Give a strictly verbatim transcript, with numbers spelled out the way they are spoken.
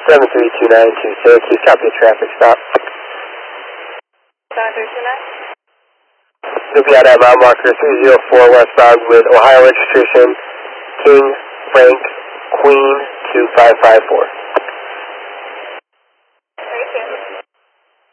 seven three two nine to Syracuse, copy a traffic stop. seven three two nine? You'll be out at mile marker three zero four westbound with Ohio registration, King Frank Queen two five five four.